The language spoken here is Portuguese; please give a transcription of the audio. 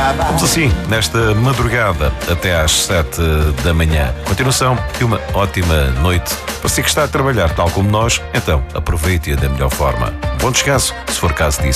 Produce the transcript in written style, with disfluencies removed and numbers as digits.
Vamos assim, nesta madrugada até às 7 da manhã. Continuação de uma ótima noite. Para si que está a trabalhar tal como nós, então aproveite-a da melhor forma. Bom descanso, se for caso disso.